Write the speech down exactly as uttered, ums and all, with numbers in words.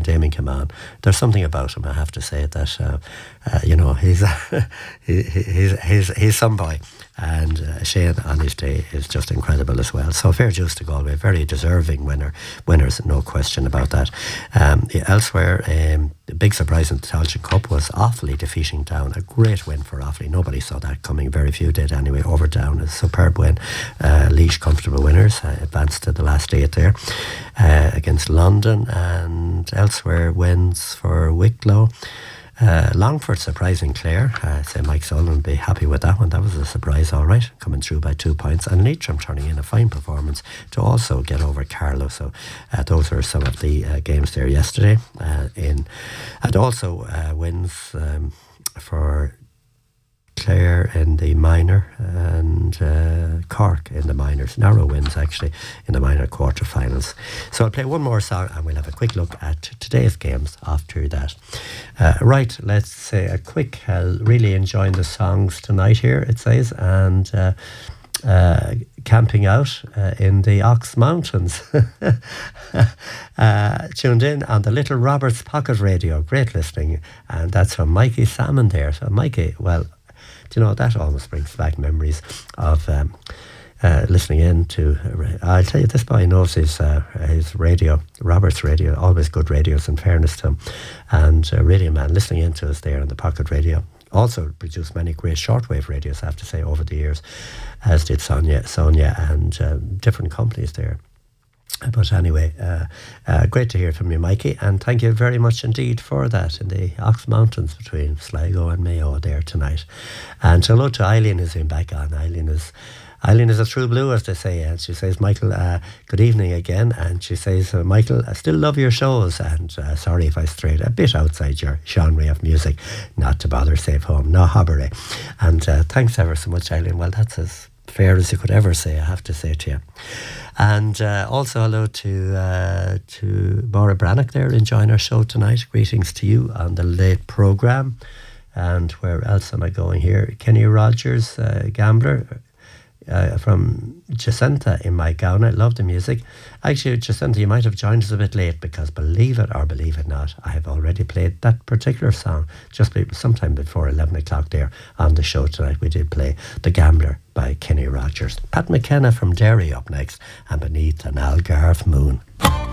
Damien came on, there's something about him, I have to say, that, uh, uh, you know, he's, he, he's, he's, he's some boy. And uh, Shane on his day is just incredible as well. So fair dues to Galway, very deserving winner, winners, no question about that. Um, elsewhere, um, the big surprise in the Tailteann Cup was Offaly defeating Down. A great win for Offaly. Nobody saw that coming. Very few did anyway. Over Down, a superb win. Uh, Laois comfortable winners, uh, advanced to the last eight there uh, against London. And elsewhere, wins for Wicklow. Uh, Longford surprising Clare. Uh, I'd say Mike Sullivan would be happy with that one. That was a surprise, all right, coming through by two points. And Leitrim turning in a fine performance to also get over Carlow. So uh, those were some of the uh, games there yesterday. Uh, in and also uh, wins um, for Clare in the minor and uh, Cork in the minors. Narrow wins actually in the minor quarterfinals. So I'll play one more song and we'll have a quick look at today's games after that. Uh, right, let's say a quick, uh, really enjoying the songs tonight here, it says, and uh, uh, camping out uh, in the Ox Mountains. uh, tuned in on the Little Roberts Pocket Radio. Great listening. And that's from Mikey Salmon there. So Mikey, well, you know, that almost brings back memories of um, uh, listening in to, uh, I'll tell you, this boy knows his uh, his radio, Robert's Radio, always good radios in fairness to him, and uh, Radio Man listening in to us there on the Pocket Radio. Also produced many great shortwave radios, I have to say, over the years, as did Sonia, Sonia and uh, different companies there. But anyway, uh, uh, great to hear from you, Mikey, and thank you very much indeed for that in the Ox Mountains between Sligo and Mayo there tonight. And hello to Eileen, who's been back on. Eileen is Eileen is a true blue, as they say, and she says, Michael, uh, good evening again. And she says, uh, Michael, I still love your shows, and uh, sorry if I strayed a bit outside your genre of music, not to bother, safe home, no hobbery. And uh, thanks ever so much, Eileen. Well, that's as fair as you could ever say, I have to say to you. And uh, also hello to uh, to Maura Brannock there enjoying our show tonight. Greetings to you on the late programme. And where else am I going here? Kenny Rogers, uh, Gambler, uh, from Jacinta in my gown. I love the music. Actually, Jacinta, you might have joined us a bit late because believe it or believe it not, I have already played that particular song just be, sometime before eleven o'clock there on the show tonight. We did play The Gambler by Kenny Rogers. Pat McKenna from Derry up next, and Beneath an Algarve Moon.